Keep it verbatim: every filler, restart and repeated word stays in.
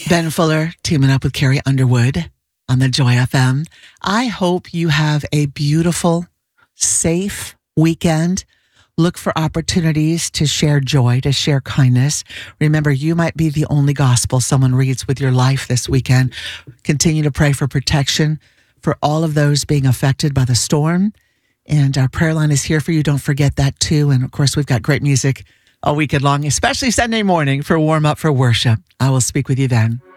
Ben Fuller teaming up with Carrie Underwood on the Joy F M. I hope you have a beautiful, safe weekend. Look for opportunities to share joy, to share kindness. Remember, you might be the only gospel someone reads with your life this weekend. Continue to pray for protection for all of those being affected by the storm. And our prayer line is here for you. Don't forget that too. And of course, we've got great music all weekend long, especially Sunday morning for warm up for worship. I will speak with you then.